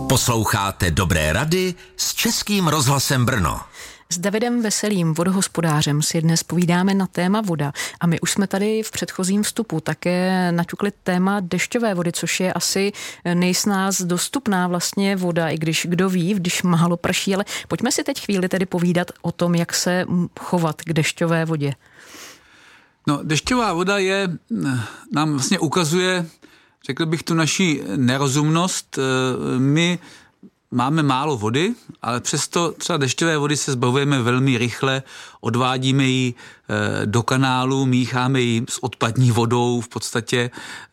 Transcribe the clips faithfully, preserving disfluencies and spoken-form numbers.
Posloucháte Dobré rady s Českým rozhlasem Brno. S Davidem Veselým, vodohospodářem, si dnes povídáme na téma voda. A my už jsme tady v předchozím vstupu také naťukli téma dešťové vody, což je asi nejsnáz dostupná vlastně voda, i když kdo ví, když málo prší, ale pojďme si teď chvíli tedy povídat o tom, jak se chovat k dešťové vodě. No, dešťová voda je, nám vlastně ukazuje, řekl bych, tu naši nerozumnost. My máme málo vody, ale přesto třeba dešťové vody se zbavujeme velmi rychle, odvádíme ji do kanálu, mícháme ji s odpadní vodou, v podstatě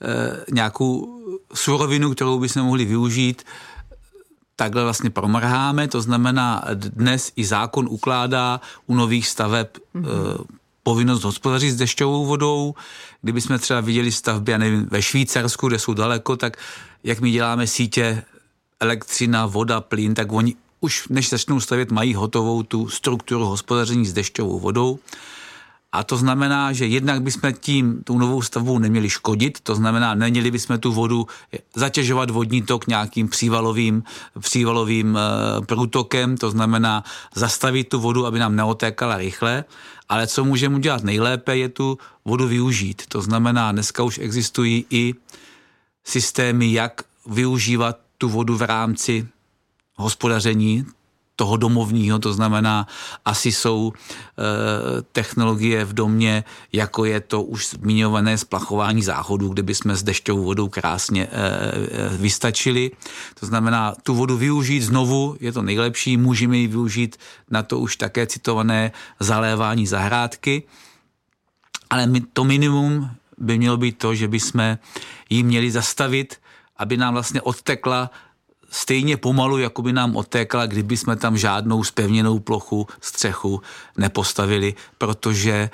nějakou surovinu, kterou bychom mohli využít, takhle vlastně promrháme, to znamená dnes i zákon ukládá u nových staveb mm-hmm. povinnost hospodařit s dešťovou vodou. Kdybychom třeba viděli stavby, já nevím, ve Švýcarsku, kde jsou daleko, tak jak my děláme sítě elektřina, voda, plyn, tak oni už než začnou stavět, mají hotovou tu strukturu hospodaření s dešťovou vodou. A to znamená, že jednak bychom tím tou novou stavbou neměli škodit, to znamená, neměli bychom tu vodu zatěžovat vodní tok nějakým přívalovým, přívalovým e, průtokem, to znamená zastavit tu vodu, aby nám neotékala rychle, ale co můžeme udělat nejlépe, je tu vodu využít. To znamená, dneska už existují i systémy, jak využívat tu vodu v rámci hospodaření toho domovního, to znamená, asi jsou e, technologie v domě, jako je to už zmiňované splachování záchodů, kde bychom s dešťovou vodou krásně e, e, vystačili. To znamená, tu vodu využít znovu, je to nejlepší, můžeme ji využít na to už také citované zalévání zahrádky, ale my, to minimum by mělo být to, že bychom ji měli zastavit, aby nám vlastně odtekla stejně pomalu, jako by nám odtékala, kdyby jsme tam žádnou zpevněnou plochu, střechu nepostavili, protože e,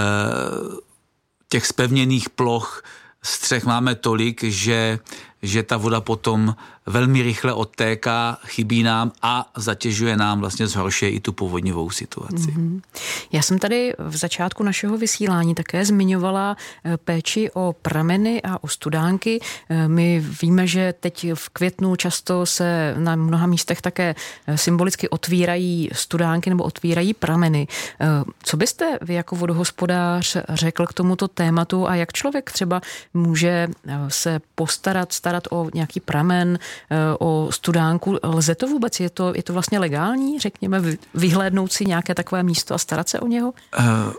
těch zpevněných ploch, střech máme tolik, že, že ta voda potom velmi rychle odtéká, chybí nám a zatěžuje nám, vlastně zhoršuje i tu povodňovou situaci. Mm-hmm. Já jsem tady v začátku našeho vysílání také zmiňovala péči o prameny a o studánky. My víme, že teď v květnu často se na mnoha místech také symbolicky otvírají studánky nebo otvírají prameny. Co byste vy jako vodohospodář řekl k tomuto tématu a jak člověk třeba může se postarat, starat o nějaký pramen, o studánku? Lze to vůbec? Je to, je to vlastně legální, řekněme, vyhlédnout si nějaké takové místo a starat se o něho? Uh,